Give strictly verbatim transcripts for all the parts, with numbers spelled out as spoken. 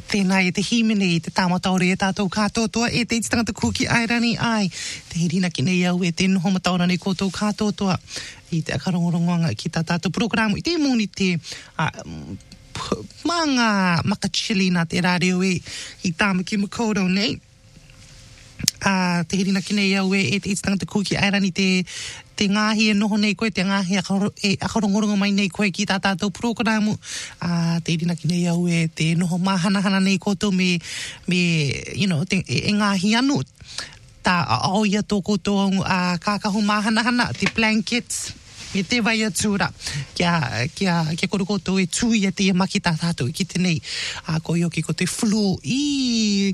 Tēnā e te himene i te tāmataore e tātou kātotoa e te ititangata Kuki Airani ai. Te hirina ki nei au e te noho mataora nei koutou kātotoa i te akarongorongoanga ki tā tātou programu. I te mōni te uh, mga makachili nā te radio e i tāmaki Makaurau nei. Uh, te hirina ki nei au e, e te ititangata Kuki Airani te te ngāhi e noho nei koe, te ngāhi e akarongorongo mai nei koe ki tā tātou programu. Uh, te irina ki nei au e te noho māhanahana nei koutou me, me you know, te, e, e ngāhi anu. Tā au ia tō koutou uh, kākahu māhanahana, te blankets, e te vai atura. Kia, kia, kia koro koutou e tui e te maki tā tātou ki te nei. Uh, ko ioki ko te flu. I...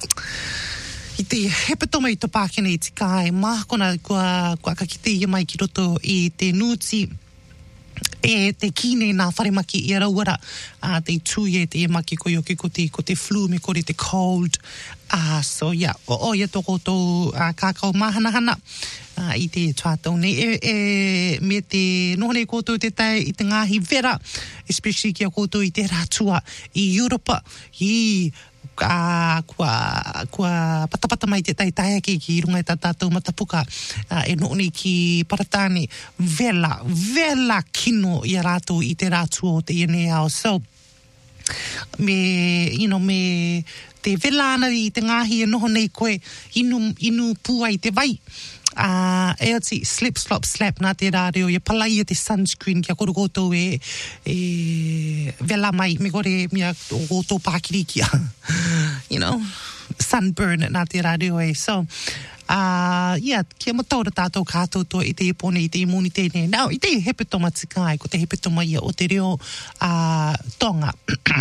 I te hepatoma i te Pākene i te kai, mākona kua, kua kakite ia mai ki roto i te nuti, e te kine nā wharemaki i rauara, uh, te tui e te maki ko ioki ko te, ko te flu me kore te cold. Uh, so yeah, o o ia toko tō uh, kākau māhanahana uh, i te tuatau nei. E, e, me te nohonei koutou te tai i te ngāhi vera, especially kia koutou i te rātua i Europa, i Uh, kua, kua patapata mai te tai tai ake ki runga i tā tātou matapuka uh, e nooni ki Paratane vela, vela kino i a rātou i te rātua o te iene ao. So, me, you know, me te vela ana i te ngāhi e noho nei koe inu, inu pua i te vai. Uh, e ati slip, slop, slap nā te rāreo, e palai e te sunscreen kia koro koutou e, e vela mai, me kore mea o koutou pākirikia. You know, sunburn nā te rāreo e. So, uh, yeah, kia mataura tātou kātou i te epone, i te imuni tēnei. Now, i te hepatoma tikai, ko te hepatoma ia o te reo uh, tonga.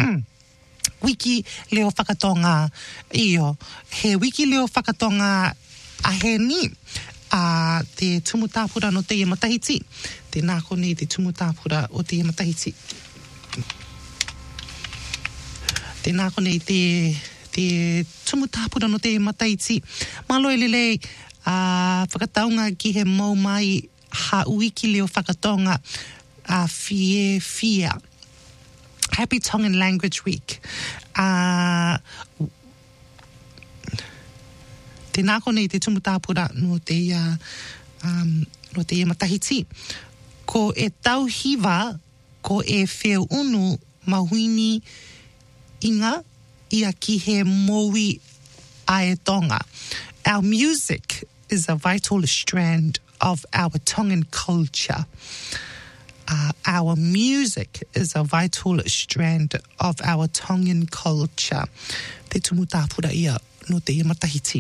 Wiki leo whakatonga io. He wiki leo whakatonga a he ni. Uh, te tumutāpura no te Matahiti. Te nāko nei te tumutāpura o te Matahiti. Te nāko nei te, te tumutāpura no te Matahiti. Malo e lelei uh, whakataunga ki he mau mai ha uiki leo whakatonga a uh, fie fia. Happy Tongan Language Week. Uh, Te nāko nei te tumutāpura no te, uh, um, no te Matahiti. Ko e tauhiwa, ko e whiu unu mahuini inga ia ki he mowi a e tonga. Our music is a vital strand of our Tongan culture. Uh, our music is a vital strand of our Tongan culture. Te tumutāpura ia no te Matahiti.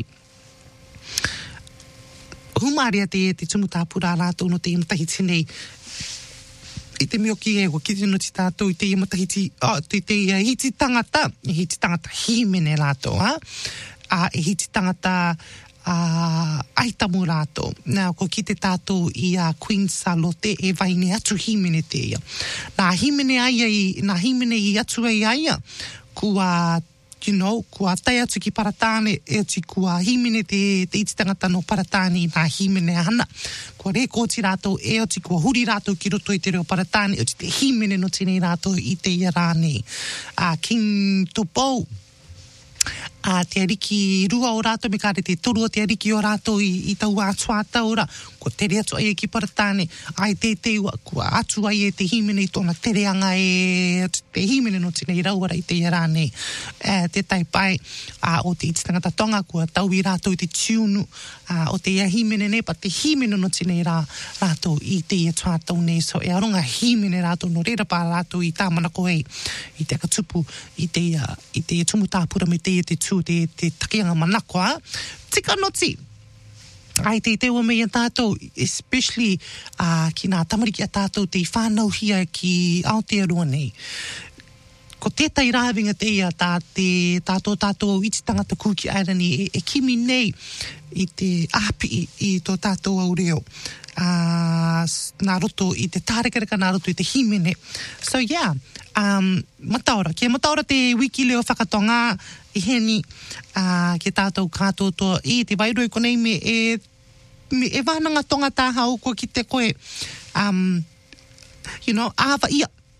Humaria te te tumutāpura rātou no te Matahiti nei. I te mioki e o kiri no te tātou i te Matahiti, oh, te te uh, hiti tangata, e hiti tangata himene rātou, ha? Uh, e hiti tangata uh, aitamu rātou. Nā, ko ki te tātou i a uh, Queen Salote e vaine atu himene te ia. Nā himene aia i, nā himene i atu ai aia, kua you know, kua tai atu ki Paratane, e ati kua himene te, te iti tangata no Paratane i nā himene hana. Kua re kōti rātou, e ati kua huri rātou ki roto i te reo Paratane, e ati te himene no tēnei rātou i te ia rānei. Uh, King Topou, uh, te ariki rua o rātou, me kāre te toru o te ariki o rātou i, i tau atua taura, kua tere atu ai e ki Paratane, ai te te ua, kua atu ai e te himene i tōna tereanga e te himene no tēnei rauara i te ia rānei. Uh, te tai pai uh, o te ititangata tonga, kua tau i rātou i te tiunu, uh, o te ia himene ne, pa te himene no tēnei rā, rātou i te ia tuatau nei, so e aronga himene rātou no reira pā rātou i tā manako ei, i te akatupu, i te ia, i te ia tumutāpura me te ia te tū, te, te takianga manakoa, tika noti. Ai te te ua mea tātou, especially uh, ki nā tamariki a tātou te whānau hia ki Aotearoa nei. Ko tētai rāwinga te ia tā te tātou tātou iti tangata Kuki Airani e, e kimi nei i te api i, i tō tātou au reo. Uh, nā roto i te tārekareka, nā roto i te himene. So yeah, um, mataora. Kia mataora te wiki leo whakatonga i heni uh, ki tātou kātotoa i te wairoi konei me e, me e wānanga tonga tāhau ko ki te koe. Um, you know, āwa ia.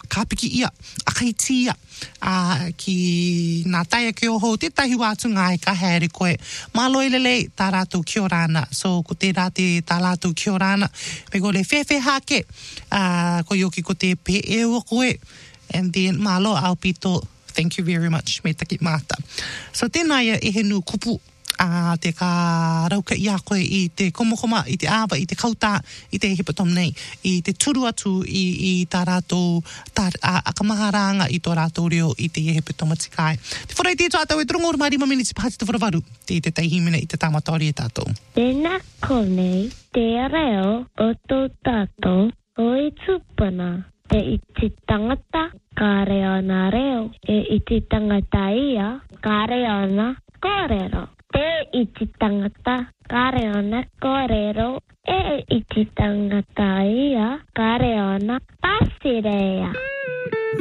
kāpiki ia, akaiti ia, uh, ki nā taia ki o hou, te tahi wātu ngā e ka haere koe. Malo i lele, tā rātou ki o rāna. So, ko te rā te tā rātou ki o rāna. Me ko le whewhe hake, uh, ko ioki ko te pe e ua koe. And then, malo au pito, thank you very much, me taki māta. So, tēnā ia e henu kupu, a te ka rauka i a koe i te komokoma, i te awa, i te kautā, i te hipatom nei, i te turu atu i, i tā rātou tā, a, a ka maharanga i tō rātou reo i te hipatoma tikai. Te wharai te tātou e trongo ora marima minutes pāti te wharawharu, te i te taihimene i te tāmatori e tātou. Tēnā konei, te reo o tō tātou, o i tūpana, te iti tangata, ka reo nā reo, e iti tangata ia, ka reo nā kōrero. Te iti tangata, ka reo nā kōrero, e iti tangata ia, ka reo nā pasirea.